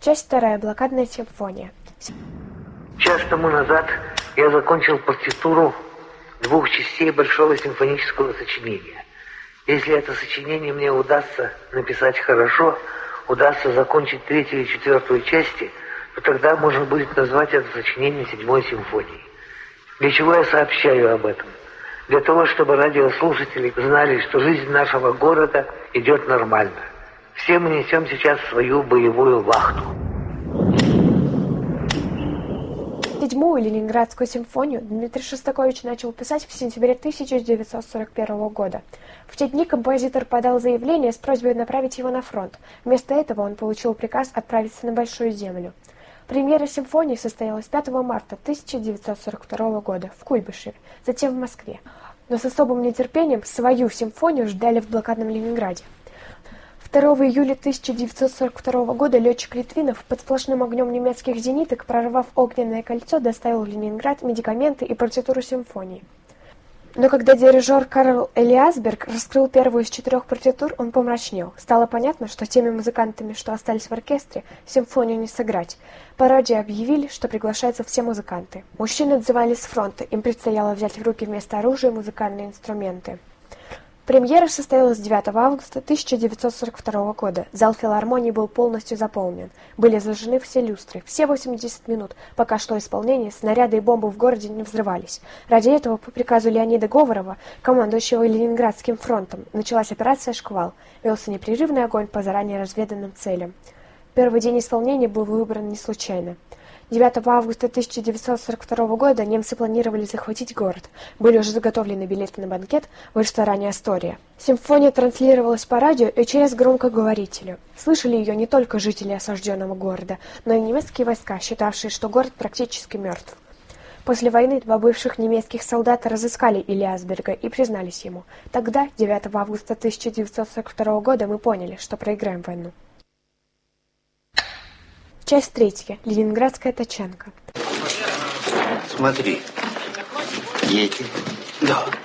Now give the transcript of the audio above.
Часть 2. Блокадная симфония. Час тому назад я закончил партитуру 2 частей большого симфонического сочинения. Если это сочинение мне удастся написать хорошо, удастся закончить 3-ю и 4-ю части, то тогда можно будет назвать это сочинение 7-й симфонией. Для чего я сообщаю об этом? Для того, чтобы радиослушатели знали, что жизнь нашего города идет нормально. Все мы несем сейчас свою боевую вахту. 7-ю Ленинградскую симфонию Дмитрий Шостакович начал писать в сентябре 1941 года. В те дни композитор подал заявление с просьбой направить его на фронт. Вместо этого он получил приказ отправиться на Большую Землю. Премьера симфонии состоялась 5 марта 1942 года в Куйбышеве, затем в Москве. Но с особым нетерпением свою симфонию ждали в блокадном Ленинграде. 2 июля 1942 года летчик Литвинов под сплошным огнем немецких зениток, прорвав огненное кольцо, доставил в Ленинград медикаменты и партитуру симфонии. Но когда дирижер Карл Элиасберг раскрыл первую из 4 партитур, он помрачнел. Стало понятно, что теми музыкантами, что остались в оркестре, симфонию не сыграть. По радио объявили, что приглашаются все музыканты. Мужчин отзывали с фронта, им предстояло взять в руки вместо оружия музыкальные инструменты. Премьера состоялась 9 августа 1942 года. Зал филармонии был полностью заполнен. Были зажжены все люстры. Все 80 минут, пока шло исполнение, снаряды и бомбы в городе не взрывались. Ради этого, по приказу Леонида Говорова, командующего Ленинградским фронтом, началась операция «Шквал». Велся непрерывный огонь по заранее разведанным целям. Первый день исполнения был выбран не случайно. 9 августа 1942 года немцы планировали захватить город. Были уже заготовлены билеты на банкет в ресторане «Астория». Симфония транслировалась по радио и через громкоговорители. Слышали ее не только жители осажденного города, но и немецкие войска, считавшие, что город практически мертв. После войны 2 бывших немецких солдата разыскали Элиасберга и признались ему. Тогда, 9 августа 1942 года, мы поняли, что проиграем войну. Часть 3. Ленинградская тачанка. Смотри, дети. Да.